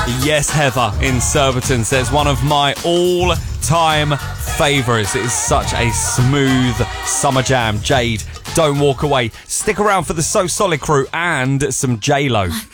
Yes, Heather in Surbiton says one of my all-time favourites. It is such a smooth summer jam. Jade, don't walk away. Stick around for the So Solid crew and some J-Lo.